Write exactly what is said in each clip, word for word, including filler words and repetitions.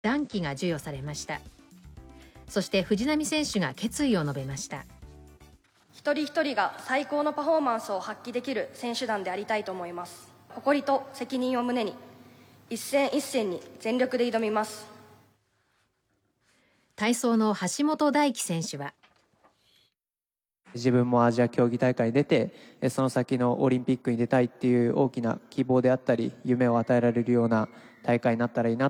団旗が授与されました。そして藤波選手が決意を述べました。 一人一人が最高のパフォーマンスを発揮できる選手団でありたいと思います。誇りと責任を胸に一戦一戦に全力で挑みます。 体操の橋本大輝選手は、 自分もアジア競技大会に出てその先のオリンピックに出たいっていう大きな希望であったり夢を与えられるような大会になったらいいな。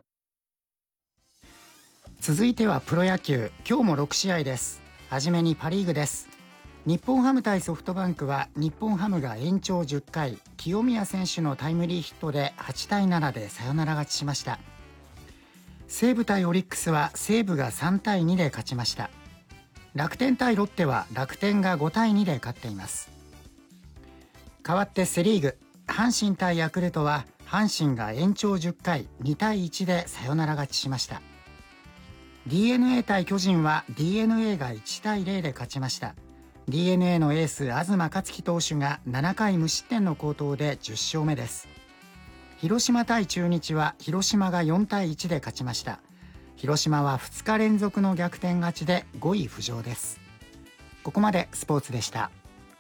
続いてはプロ野球、今日もろく試合です。はじめにパ・リーグです。日本ハム対ソフトバンクは日本ハムが延長じゅっかい、清宮選手のタイムリーヒットではちたいななでサヨナラ勝ちしました。西武対オリックスは西武がさんたいにで勝ちました。楽天対ロッテは楽天がごたいにで勝っています。代わってセ・リーグ、阪神対ヤクルトは阪神が延長じゅっかいにたいいちでサヨナラ勝ちしました。 ディーエヌエー 対巨人は ディーエヌエー がいちたいゼロで勝ちました。 ディーエヌエー のエース東克樹投手がななかい無失点の好投でじゅっしょうめです。広島対中日は広島がよんたいいちで勝ちました。広島はふつかれんぞくの逆転勝ちでごい浮上です。ここまでスポーツでした。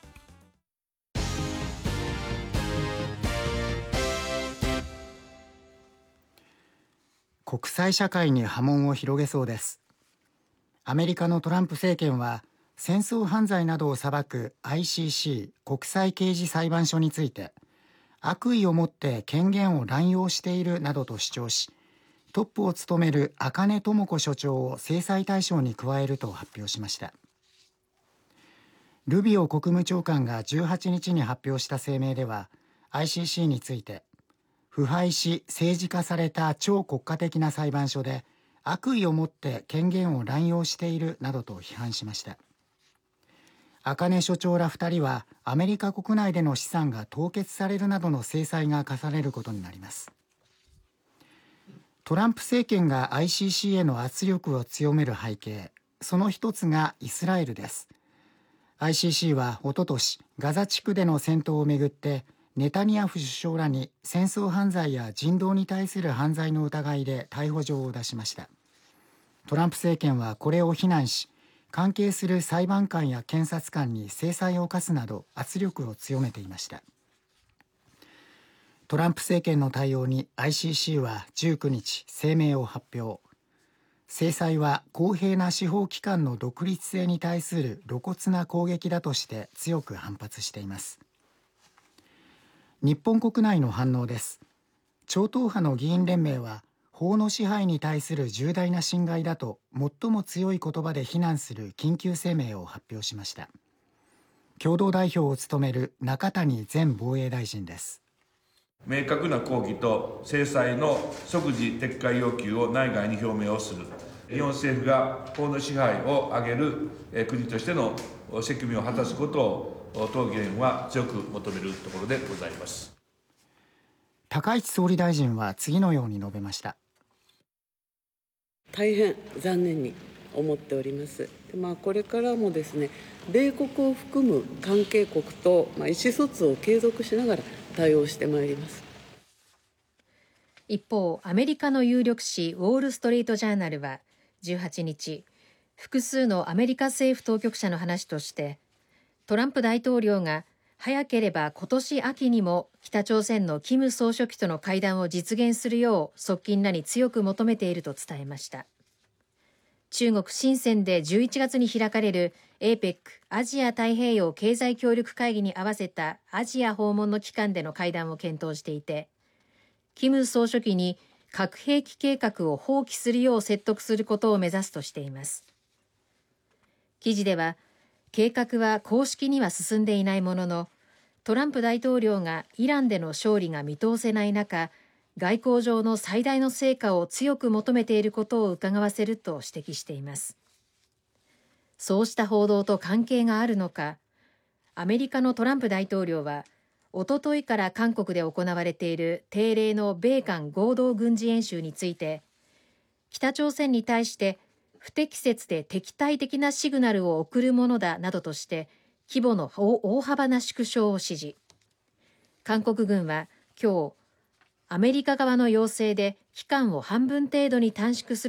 国際社会に波紋を広げそうです。アメリカのトランプ政権は戦争犯罪などを裁く アイシーシー 国際刑事裁判所について悪意を持って権限を乱用しているなどと主張し、トップを務める赤根智子所長を制裁対象に加えると発表しました。ルビオ国務長官がじゅうはちにちに発表した声明では アイシーシー について、腐敗し政治化された超国家的な裁判所で悪意を持って権限を乱用しているなどと批判しました。赤根所長らふたりはアメリカ国内での資産が凍結されるなどの制裁が科されることになります。トランプ政権が アイシーシー への圧力を強める背景、その一つがイスラエルです。 アイシーシー はおととしガザ地区での戦闘をめぐってネタニヤフ首相らに戦争犯罪や人道に対する犯罪の疑いで逮捕状を出しました。トランプ政権はこれを非難し、関係する裁判官や検察官に制裁を科すなど圧力を強めていました。トランプ政権の対応に アイシーシー はじゅうくにち声明を発表。制裁は公平な司法機関の独立性に対する露骨な攻撃だとして強く反発しています。日本国内の反応です。超党派の議員連盟は法の支配に対する重大な侵害だと最も強い言葉で非難する緊急声明を発表しました。共同代表を務める中谷前防衛大臣です。 明確な抗議と制裁の即時撤回要求を内外に表明をする。日本政府が法の支配を挙げる国としての責務を果たすことを当議連は強く求めるところでございます。 高市総理大臣は次のように述べました。 大変残念に思っております。まあ、これからもですね、米国を含む関係国とまあ意思疎通を継続しながら対応してまいります。 一方、アメリカの有力紙ウォール・ストリート・ジャーナルはじゅうはちにち、複数のアメリカ政府当局者の話として、トランプ大統領が早ければ今年秋にも北朝鮮のキム総書記との会談を実現するよう側近らに強く求めていると伝えました。中国深センでじゅういちがつに開かれる エーペック アジア太平洋経済協力会議に合わせたアジア訪問の期間での会談を検討していて、キム総書記に核兵器計画を放棄するよう説得することを目指すとしています。記事では、計画は公式には進んでいないものの、トランプ大統領がイランでの勝利が見通せない中、外交上の最大の成果を強く求めていることを伺わせると指摘しています。そうした報道と関係があるのか、アメリカのトランプ大統領は、おとといから韓国で行われている定例の米韓合同軍事演習について、北朝鮮に対して不適切で敵対的なシグナルを送るものだなどとして規模の大幅な縮小を指示。韓国軍は今日、アメリカ側の要請で期間を半分程度に短縮する